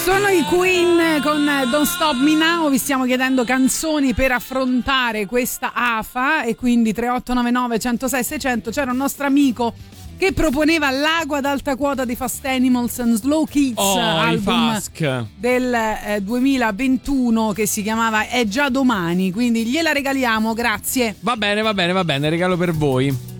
Sono i Queen con Don't Stop Me Now. Vi stiamo chiedendo canzoni per affrontare questa AFA e quindi 3899 106 600. C'era un nostro amico che proponeva Lago ad alta quota di Fast Animals and Slow Kids, album del 2021 che si chiamava È già domani, quindi gliela regaliamo, grazie. Va bene, regalo per voi.